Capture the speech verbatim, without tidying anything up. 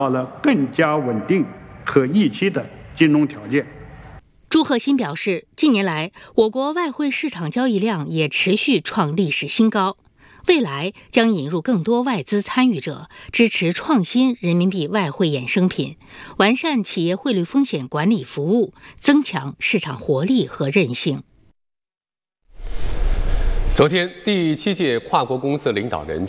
到了更加稳定可预期的金融条件。 朱鹤新表示，近年来我国外汇市场交易量也持续创历史新高，未来将引入更多外资参与者，支持创新人民币外汇衍生品，完善企业汇率风险管理服务，增强市场活力和韧性。 昨天，第七届跨国公司领导人